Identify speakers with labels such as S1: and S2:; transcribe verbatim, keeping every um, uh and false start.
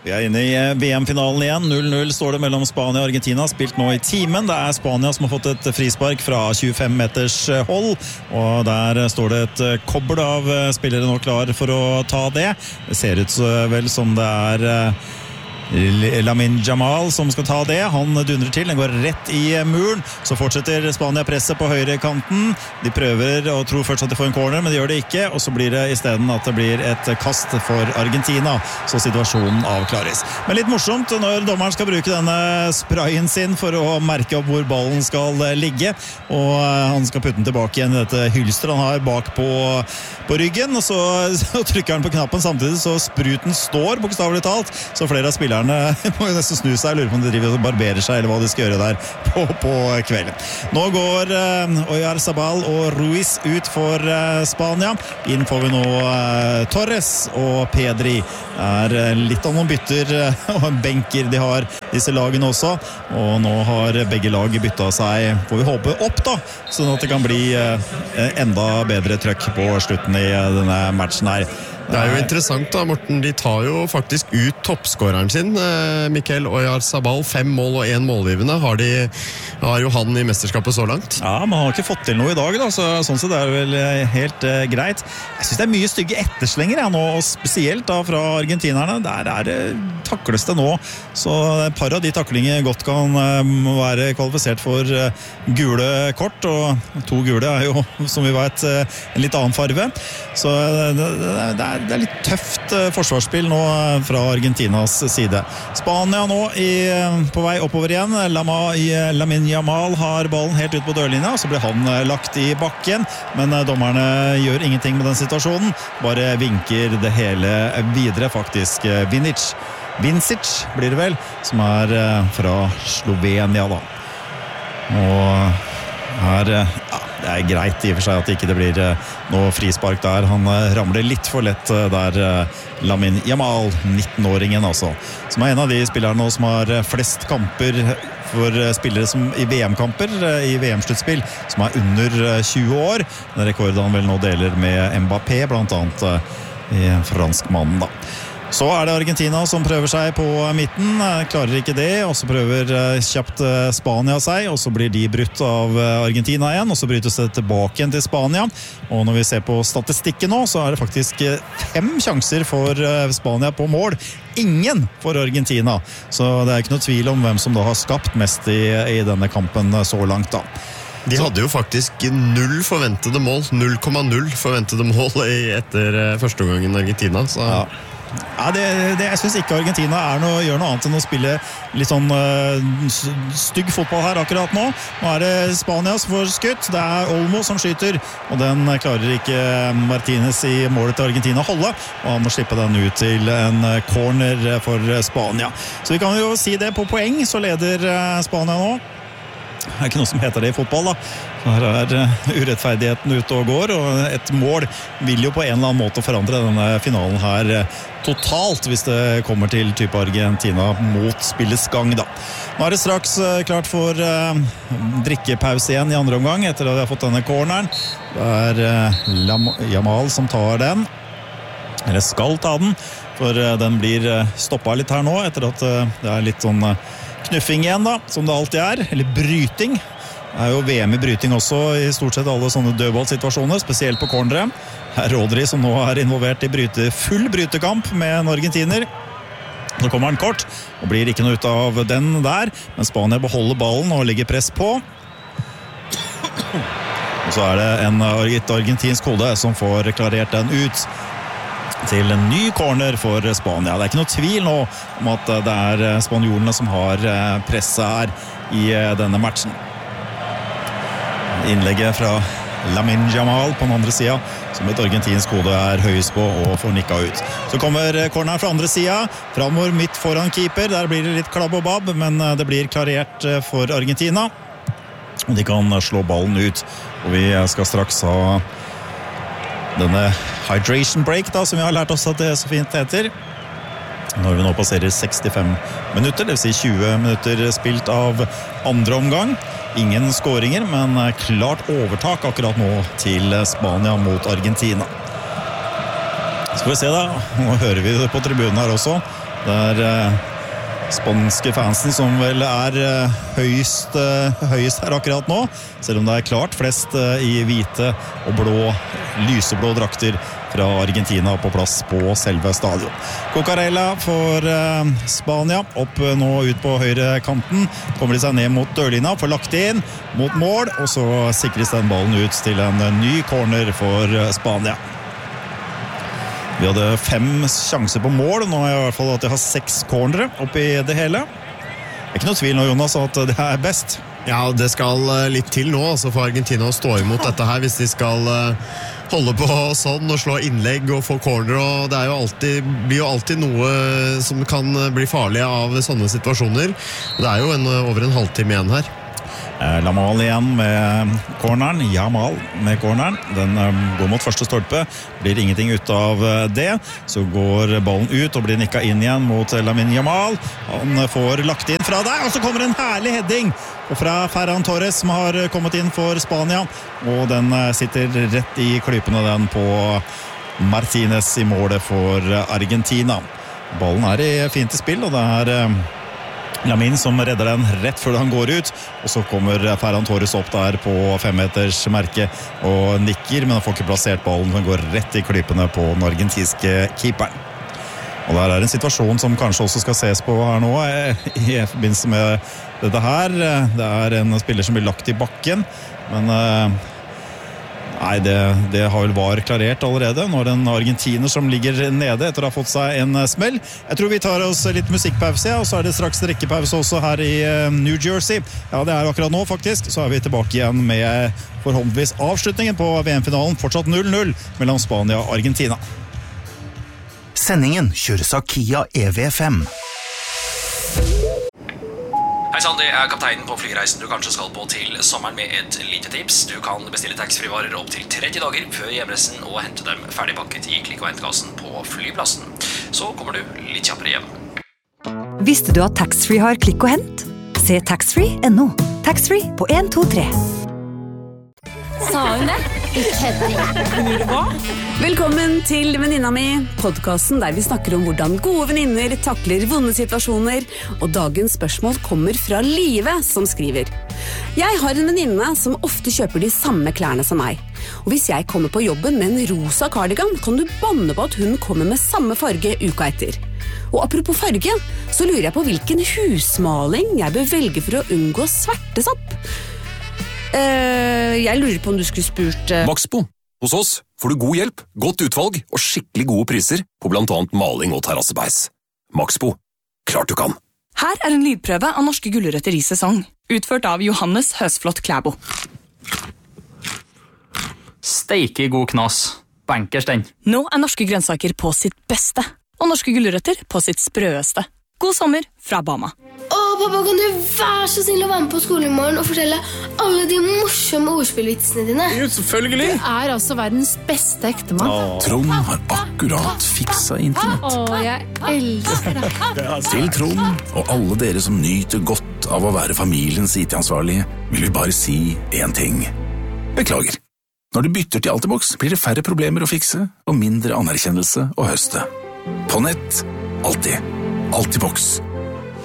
S1: Vi er inne i V M-finalen igjen. null null står det mellom Spania og Argentina, spilt nå i timen. Det er Spania som har fått et frispark fra tjuefem meters hold, og der står det et kobbel av spillere nå klar for å ta det. Det ser ut vel som det er Lamine Yamal som skal ta det. Han dundrer til, den går rett i muren. Så fortsetter Spania presset på høyre kanten. De prøver og tror først at de får en corner, men de gjør det ikke, og så blir det i stedet at det blir et kast for Argentina, så situasjonen avklares. Men litt morsomt når dommeren skal bruke denne sprayen sin for å merke opp hvor ballen skal ligge, og han skal putte den tilbake igjen i dette hylsteret han har bak på, på ryggen, og så, så trykker han på knappen samtidig, så spruten står bokstavelig talt, så flere av spillerne må jo nesten snu seg. Jeg lurer på om de driver og barberer seg, eller hva de skal gjøre der på, på kvelden. Nå går uh, Oyarzabal og Ruiz ut for uh, Spania. Inn får vi nå uh, Torres og Pedri. Er uh, litt av noen bytter uh, og benker de har disse lagene også. Og nå har begge lag byttet seg, får vi håpe, opp da, sånn at det kan bli uh, enda bedre trøkk på slutten i uh, denne matchen her.
S2: Det er jo interessant da, Morten, de tar jo faktisk ut toppskåreren sin, eh, Mikel Oyarzabal, fem mål og en målgivende, har, de, har jo han i mesterskapet så langt.
S1: Ja, man har ikke fått til noe i dag da, så sånn sett er det vel helt eh, greit. Jeg synes det er mye stygge etterslenger ja, nå, og spesielt da fra argentinerne, der er det takles det nå, så et par av de taklingene godt kan eh, være kvalifisert for eh, gule kort, og to gule er jo, som vi vet, eh, en litt annen farve, så det, det, det er Det er litt tøft forsvarsspill nå fra Argentinas side. Spania nå i, på vei oppover igjen. Lama, Lamine Yamal har ballen helt ut på dørlinja, så blir han lagt i bakken. Men dommerne gjør ingenting med den situasjonen. Bare vinker det hele videre, faktisk. Vinic, Vincic blir det vel, som er fra Slovenia da. Og her... Ja, det er greit i og for seg at ikke det blir noe frispark der. Han ramler litt for lett der, Lamine Yamal, nittenåringen altså, som er en av de spillerne nå som har flest kamper for spillere som i V M-kamper, i V M-sluttspill, som er under tjue år. Den rekorden han vel nå deler med Mbappé, blant annet i franskmannen da. Så er det Argentina som prøver seg på midten, klarer ikke det, og så prøver kjapt Spania seg, og så blir de brutt av Argentina igjen, og så brytes det tilbake igjen til Spania. Og når vi ser på statistikken nå, så er det faktisk fem sjanser for Spania på mål. Ingen for Argentina, så det er ikke noe tvil om hvem som da har skapt mest i, i denne kampen så langt da.
S2: De hadde jo faktisk null forventede mål, null komma null forventede mål etter første omgangen Argentina, så...
S1: Ja. Ja, det, det, jeg synes ikke Argentina er noe, gjør noe annet enn å spille litt sånn uh, stygg fotball her akkurat nå. Nå er det Spania som får skutt, det er Olmo som skyter, og den klarer ikke Martinez i målet til Argentina å holde, og han må slippe den ut til en corner for Spania. Så vi kan jo si det på poeng, så leder Spania nå. Det er ikke noe som heter det i fotball da. Her er urettferdigheten ute og går, og et mål vil jo på en eller annen måte forandre denne finalen her totalt, hvis det kommer til type Argentina mot spillets gang da. Nå er det straks klart for uh, drikkepause igjen i andre omgang, etter at vi har fått denne corneren. Det er uh, Yamal som tar den, eller skal ta den, for uh, den blir uh, stoppet litt her nå, etter at uh, det er litt sånn... Uh, knuffing igjen da, som det alltid er, eller bryting. Det er jo V M i bryting også i stort sett alle sånne dødballsituasjoner, spesielt på cornere. Her er Rodri som nå er involvert i bryte, full brytekamp med en argentiner. Så kommer han kort, og blir ikke noe ut av den der, men Spania beholder ballen og legger press på. Og så er det en argentinsk hode som får klarert den ut til en ny corner for Spania. Det er ikke noe tvil nå om at det er spanjolene som har presset her i denne matchen. Innlegget fra Lamine Yamal på den andre siden, som et argentinsk hode er høyest på og får nikka ut. Så kommer corneren fra andre siden, fremover midt foran keeper. Der blir det litt klabb og babb, men det blir klarert for Argentina. Og de kan slå ballen ut. Og vi skal straks ha denne hydration break da, som vi har lært oss at det så fint heter. Når vi nå passerer sekstifem minutter, det vil si tjue minutter spilt av andre omgang. Ingen skåringer, men klart overtak akkurat nå til Spania mot Argentina. Skal vi se da, nå hører vi det på tribunen her også. Det er eh, spanske fansen som vel er eh, høyest, eh, høyest her akkurat nå. Selv om det er klart flest eh, i hvite og blå, lyseblå drakter fra Argentina på plass på selve stadion. Cucurella for eh, Spania, opp eh, nå ut på høyre kanten. Kommer de seg ned mot dørlinja, får lagt inn mot mål, og så sikres den ballen ut til en ny corner for eh, Spania. Vi hadde fem sjanser på mål, nå er jeg i hvert fall at jeg har seks cornere oppi det hele. Det er ikke noe tvil nå, Jonas, at det er best.
S2: Ja, det skal litt til nå altså for Argentina å stå imot dette her hvis de skal holde på sånn og slå innlegg og få corner, og det er jo alltid, blir jo alltid noe som kan bli farlig av sånne situasjoner. Det er jo en, over en halvtime igjen her.
S1: Lamal igjen med corneren, Jamal med corneren, den går mot første stolpe, blir ingenting ut av det, så går ballen ut og blir nikket inn igjen mot Lamine Jamal, han får lagt inn fra der, og så kommer en herlig heading fra Ferran Torres som har kommet inn for Spania, og den sitter rett i klypene den på Martinez i målet for Argentina. Ballen er i fint spill, og det er Lamin som redder den rett før han går ut, og så kommer Ferran Torres opp der på femmeters merke og nikker, men han får ikke plassert ballen, den går rett i klypene på den argentinske keeperen. Og der er en situasjon som kanskje også skal ses på her nå i forbindelse med dette her. Det er en spiller som blir lagt i bakken, men nei, det, det har vel var klarert allerede når en argentiner som ligger nede etter å ha fått seg en smell. Jeg tror vi tar oss litt musikkpause, og så er det straks rekkepause også her i New Jersey. Ja, det er akkurat nå faktisk, så er vi tilbake igjen med forhåpentligvis avslutningen på V M-finalen, fortsatt null null mellom Spania og Argentina.
S3: Sendingen kjøres av Kia E V fem.
S4: Hei Sandy, jeg er kapteinen på flyreisen du kanskje skal på til sommeren med et lite tips. Du kan bestille taxfree-varer opp til tretti dager før hjemreisen og hente dem ferdigpakket i klikk- og hentkassen på flyplassen. Så kommer du litt kjappere hjem.
S5: Visste du at taxfree har klikk og hent? Se taxfree punktum no. Taxfree på en, to, tre.
S6: Sa hun det? Ikke hva? Velkommen til Venninna mi, podcasten der vi snakker om hvordan gode venninner takler vonde situasjoner, og dagens spørsmål kommer fra Live som skriver. Jeg har en venninne som ofte kjøper de samme klærne som meg, og hvis jeg kommer på jobben med en rosa cardigan, kan du banne på at hun kommer med samme farge uka etter. Og apropos farge, så lurer jeg på hvilken husmaling jeg bør velge for å unngå svertesopp. Uh, jeg lurer på om du skulle spurt uh...
S7: Maxbo. Hos oss får du god hjelp, godt utvalg og skikkelig gode priser på blant annet maling og terrassebeis. Maxbo. Klart du kan.
S8: Her er en lydprøve av norske gulrøtter i sesong, utført av Johannes Høsflott Klæbo.
S9: Steike god knas. Bankers den.
S8: Nå er norske grønnsaker på sitt beste, og norske gulrøtter på sitt sprøeste. God sommer fra Bama.
S10: Åh, pappa, kan du være så snill å være med på skolen i morgen og fortelle alle de morsomme ordspillvitsene dine?
S9: Jo, selvfølgelig.
S11: Du er altså verdens beste ektemann.
S12: Trond har akkurat fiksa internett.
S11: Åh, jeg elsker det.
S12: Til Trond og alle dere som nyter godt av å være familiens I T-ansvarlige, vil vi bare si en ting. Beklager. Når du bytter til Altibox, blir det færre problemer å fikse og mindre anerkjennelse å høste. På nett, alltid. Altibox.